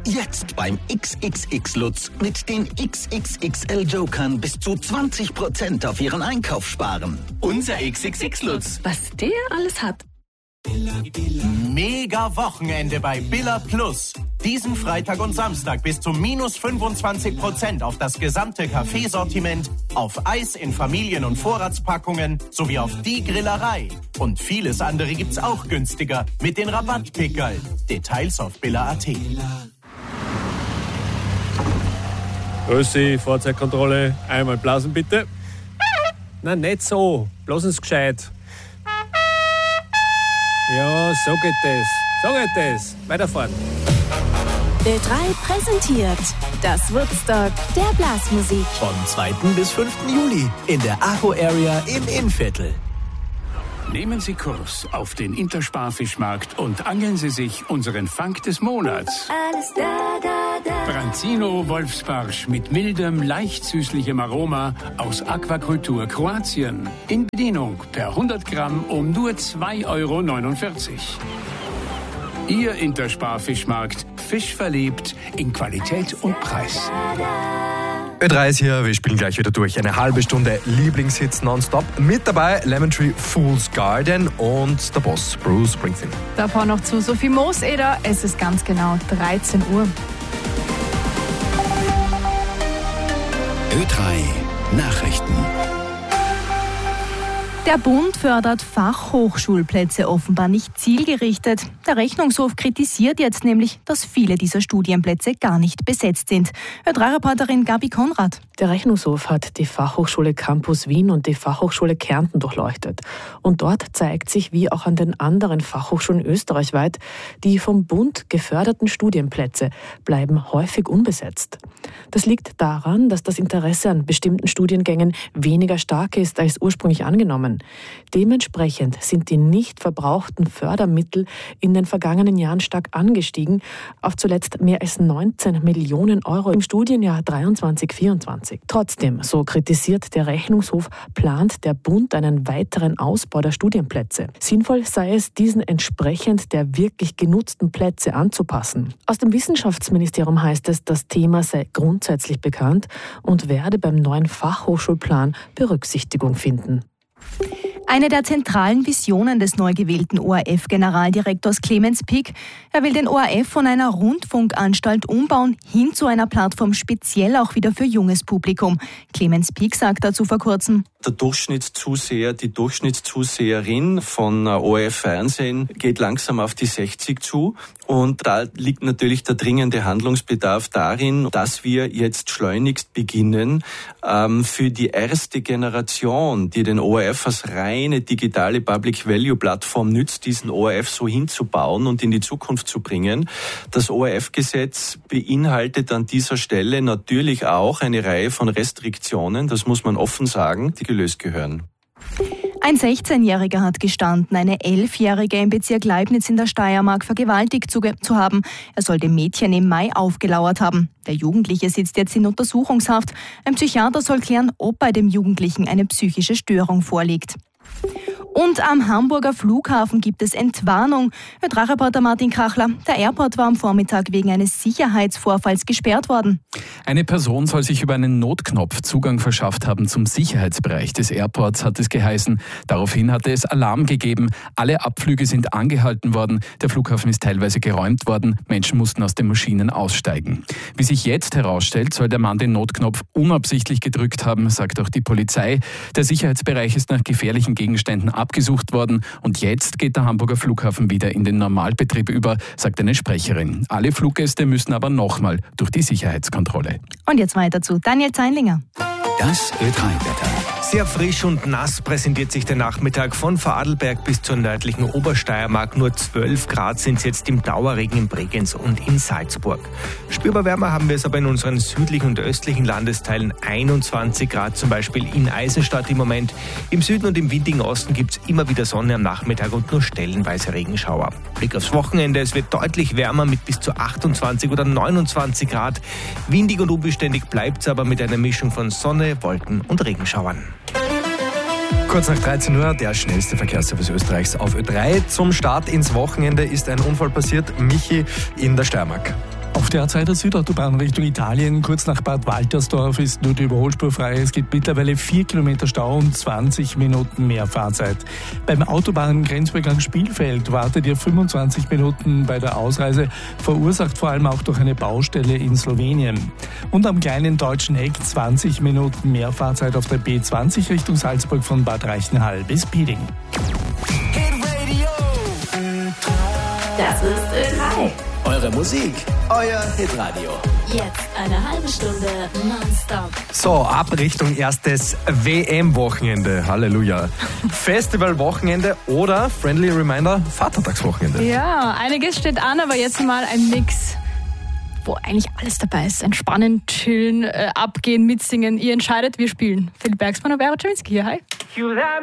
Jetzt beim XXX Lutz mit den XXXL Jokern bis zu 20% auf Ihren Einkauf sparen. Unser XXX Lutz. Was der alles hat. Mega Wochenende bei Billa Plus. Diesen Freitag und Samstag bis zu minus 25% auf das gesamte Kaffeesortiment, auf Eis in Familien- und Vorratspackungen sowie auf die Grillerei. Und vieles andere gibt's auch günstiger mit den Rabattpickerl. Details auf billa.at. Grüßi, Fahrzeugkontrolle. Einmal blasen bitte. Nein, nicht so. Blasen's gescheit. Ja, so geht das. So geht das. Weiterfahren. Ö3 präsentiert das Woodstock der Blasmusik. Vom 2. bis 5. Juli in der Acho Area im Innviertel. Nehmen Sie Kurs auf den Intersparfischmarkt und angeln Sie sich unseren Fang des Monats. Alles da, da, da. Branzino Wolfsbarsch mit mildem, leicht süßlichem Aroma aus Aquakultur Kroatien. In Bedienung per 100 Gramm um nur 2,49 €. Ihr Intersparfischmarkt, Fisch verliebt in Qualität und Preis. Ö3 ist hier, wir spielen gleich wieder durch. Eine halbe Stunde Lieblingshits nonstop. Mit dabei Lemon Tree, Fool's Garden und der Boss Bruce Springsteen. Davor noch zu Sophie Mooseder. Es ist ganz genau 13 Uhr. Ö3 Nachrichten. Der Bund fördert Fachhochschulplätze offenbar nicht zielgerichtet. Der Rechnungshof kritisiert jetzt nämlich, dass viele dieser Studienplätze gar nicht besetzt sind. Ö3-Reporterin Gabi Konrad. Der Rechnungshof hat die Fachhochschule Campus Wien und die Fachhochschule Kärnten durchleuchtet. Und dort zeigt sich, wie auch an den anderen Fachhochschulen österreichweit, die vom Bund geförderten Studienplätze bleiben häufig unbesetzt. Das liegt daran, dass das Interesse an bestimmten Studiengängen weniger stark ist als ursprünglich angenommen. Dementsprechend sind die nicht verbrauchten Fördermittel in den vergangenen Jahren stark angestiegen, auf zuletzt mehr als 19 Millionen € im Studienjahr 23/24. Trotzdem, so kritisiert der Rechnungshof, plant der Bund einen weiteren Ausbau der Studienplätze. Sinnvoll sei es, diesen entsprechend der wirklich genutzten Plätze anzupassen. Aus dem Wissenschaftsministerium heißt es, das Thema sei grundsätzlich bekannt und werde beim neuen Fachhochschulplan Berücksichtigung finden. Eine der zentralen Visionen des neu gewählten ORF-Generaldirektors Clemens Pick. Er will den ORF von einer Rundfunkanstalt umbauen, hin zu einer Plattform speziell auch wieder für junges Publikum. Clemens Pick sagt dazu vor kurzem: Der Durchschnittszuseher, die Durchschnittszuseherin von ORF Fernsehen geht langsam auf die 60 zu. Und da liegt natürlich der dringende Handlungsbedarf darin, dass wir jetzt schleunigst beginnen, für die erste Generation, die den ORF als reine digitale Public-Value-Plattform nützt, diesen ORF so hinzubauen und in die Zukunft zu bringen. Das ORF-Gesetz beinhaltet an dieser Stelle natürlich auch eine Reihe von Restriktionen, das muss man offen sagen, die gelöst gehören. Ein 16-Jähriger hat gestanden, eine 11-Jährige im Bezirk Leibniz in der Steiermark vergewaltigt zu haben. Er soll dem Mädchen im Mai aufgelauert haben. Der Jugendliche sitzt jetzt in Untersuchungshaft. Ein Psychiater soll klären, ob bei dem Jugendlichen eine psychische Störung vorliegt. Und am Hamburger Flughafen gibt es Entwarnung. Ö3-Reporter Martin Krachler, der Airport war am Vormittag wegen eines Sicherheitsvorfalls gesperrt worden. Eine Person soll sich über einen Notknopf Zugang verschafft haben zum Sicherheitsbereich des Airports, hat es geheißen. Daraufhin hatte es Alarm gegeben. Alle Abflüge sind angehalten worden. Der Flughafen ist teilweise geräumt worden. Menschen mussten aus den Maschinen aussteigen. Wie sich jetzt herausstellt, soll der Mann den Notknopf unabsichtlich gedrückt haben, sagt auch die Polizei. Der Sicherheitsbereich ist nach gefährlichen Gegenständen abgesucht worden und jetzt geht der Hamburger Flughafen wieder in den Normalbetrieb über, sagt eine Sprecherin. Alle Fluggäste müssen aber nochmal durch die Sicherheitskontrolle. Und jetzt weiter zu Daniel Zeinlinger. Das Ö3-Wetter. Sehr frisch und nass präsentiert sich der Nachmittag von Vorarlberg bis zur nördlichen Obersteiermark. Nur 12 Grad sind es jetzt im Dauerregen in Bregenz und in Salzburg. Spürbar wärmer haben wir es aber in unseren südlichen und östlichen Landesteilen. 21 Grad zum Beispiel in Eisenstadt im Moment. Im Süden und im windigen Osten gibt es immer wieder Sonne am Nachmittag und nur stellenweise Regenschauer. Blick aufs Wochenende, es wird deutlich wärmer mit bis zu 28 oder 29 Grad. Windig und unbeständig bleibt es aber mit einer Mischung von Sonne, Wolken und Regenschauern. Kurz nach 13 Uhr, der schnellste Verkehrsservice Österreichs auf Ö3. Zum Start ins Wochenende ist ein Unfall passiert. Michi in der Steiermark. Auf der A2 der Südautobahn Richtung Italien, kurz nach Bad Waltersdorf, ist nur die Überholspur frei. Es gibt mittlerweile 4 Kilometer Stau und 20 Minuten mehr Fahrzeit. Beim Autobahngrenzübergang Spielfeld wartet ihr 25 Minuten bei der Ausreise, verursacht vor allem auch durch eine Baustelle in Slowenien. Und am kleinen deutschen Eck 20 Minuten mehr Fahrzeit auf der B20 Richtung Salzburg von Bad Reichenhall bis Pieding. Das ist Ö3. Eure Musik, euer Hitradio. Jetzt eine halbe Stunde nonstop. So, ab Richtung erstes WM-Wochenende. Halleluja. Festival-Wochenende oder, friendly reminder, Vatertagswochenende. Ja, einiges steht an, aber jetzt mal ein Mix, wo eigentlich alles dabei ist. Entspannen, chillen, abgehen, mitsingen. Ihr entscheidet, wir spielen. Philipp Bergsmann und Vera Czerwinski hier. Hi.